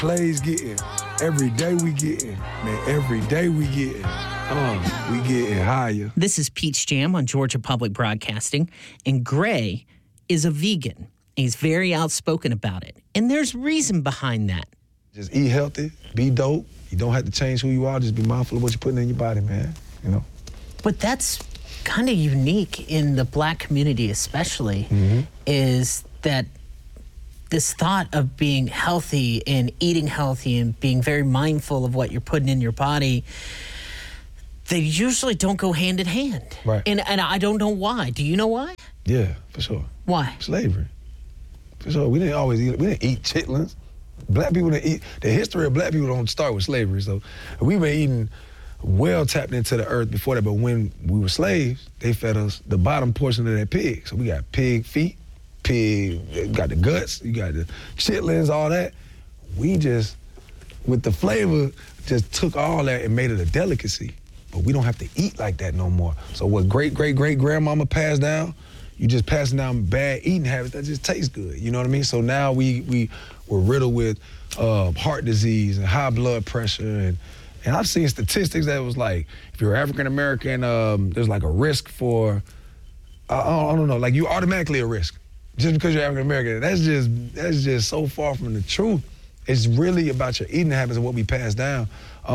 plays getting, every day we getting, man, every day we getting higher. This is Peach Jam on Georgia Public Broadcasting, and Gray is a vegan. He's very outspoken about it, and there's reason behind that. Just eat healthy, be dope. You don't have to change who you are. Just be mindful of what you're putting in your body, man, you know? But that's kind of unique in the Black community especially, is that this thought of being healthy and eating healthy and being very mindful of what you're putting in your body, they usually don't go hand in hand. Right. And I don't know why. Do you know why? Yeah, for sure. Why? Slavery. For sure. We didn't eat chitlins. Black people didn't eat. The history of black people don't start with slavery. So we've been eating well tapped into the earth before that. But when we were slaves, they fed us the bottom portion of that pig. So we got pig feet, you got the guts, you got the chitlins, all that. We just, with the flavor, just took all that and made it a delicacy. But we don't have to eat like that no more. So what great-great-great-grandmama passed down, you just passing down bad eating habits that just taste good, you know what I mean? So now we're riddled with heart disease and high blood pressure, and I've seen statistics that was like, if you're African-American, there's like a risk for, I don't know, like you automatically a risk just because you're African-American. That's just so far from the truth. It's really about your eating habits and what we pass down.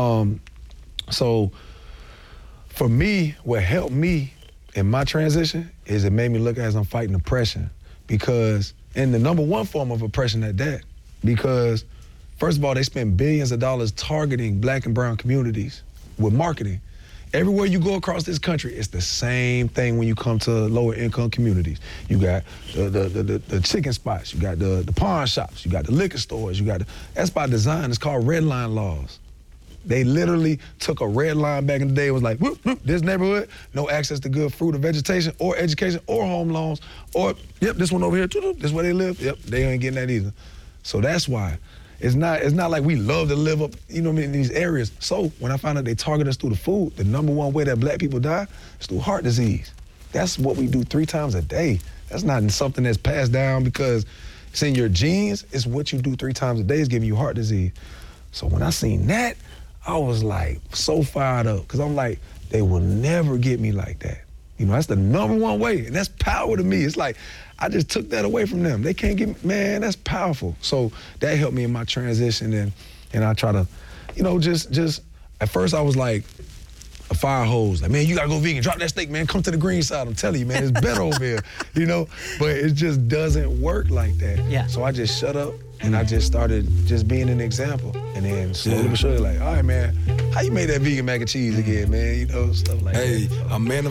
So for me, what helped me in my transition is it made me look as I'm fighting oppression, because, and the number one form of oppression at that, because first of all, they spend billions of dollars targeting Black and brown communities with marketing. Everywhere you go across this country, it's the same thing when you come to lower income communities. You got the chicken spots, you got the pawn shops, you got the liquor stores, that's by design. It's called red line laws. They literally took a red line back in the day. It was like, whoop, whoop, this neighborhood, no access to good fruit or vegetation or education or home loans, or, yep, this one over here, this is where they live. Yep, they ain't getting that either. So that's why. It's not like we love to live up, you know what I mean, in these areas. So when I found out they target us through the food, the number one way that Black people die is through heart disease. That's what we do 3 times a day. That's not something that's passed down because it's in your genes. It's what you do 3 times a day is giving you heart disease. So when I seen that, I was like so fired up, because I'm like, they will never get me like that. You know, that's the number one way, and that's power to me. It's like, I just took that away from them. They can't get me, man, that's powerful. So that helped me in my transition, and I try to, you know, just at first I was like a fire hose. Like, man, you gotta go vegan, drop that steak, man, come to the green side. I'm telling you, man, it's better over here, you know? But it just doesn't work like that. Yeah. So I just shut up, and I just started just being an example. And then slowly but surely, like, all right, man, how you made that vegan mac and cheese again, man? You know, stuff like that. Hey, a man